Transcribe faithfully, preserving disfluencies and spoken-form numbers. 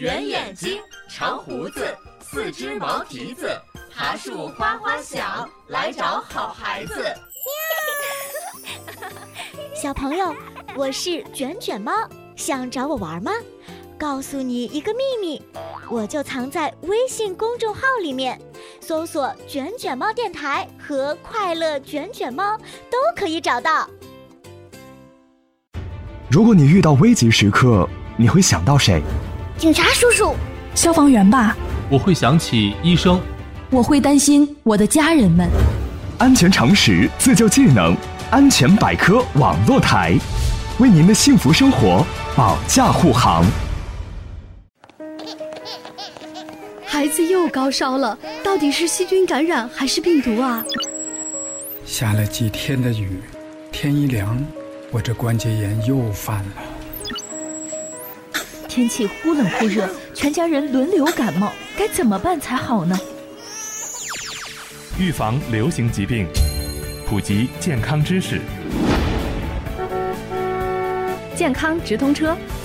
圆眼睛、长胡子、四只毛蹄子，爬树哗哗响，来找好孩子。 小朋友，我是卷卷猫，想找我玩吗？告诉你一个秘密，我就藏在微信公众号里面，搜索卷卷猫电台和快乐卷卷猫都可以找到。 如果你遇到危急时刻，你会想到谁？ 警察叔叔。 消防员吧。 我会想起医生。 我会担心我的家人们。 安全常识，自救技能，安全百科网络台，为您的幸福生活保驾护航。 孩子又高烧了，到底是细菌感染还是病毒啊？ 下了几天的雨，天一凉，我这关节炎又犯了。 天气忽冷忽热，全家人轮流感冒，该怎么办才好呢？ 预防流行疾病，普及健康知识。 健康直通车，